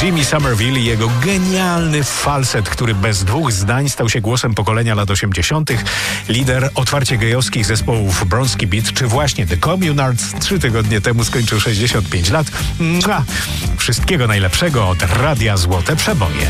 Jimmy Somerville i jego genialny falset, który bez dwóch zdań stał się głosem pokolenia lat 80., lider otwarcie gejowskich zespołów Bronski Beat, czy właśnie The Communards 3 tygodnie temu skończył 65 lat. Wszystkiego najlepszego od Radia Złote Przeboje.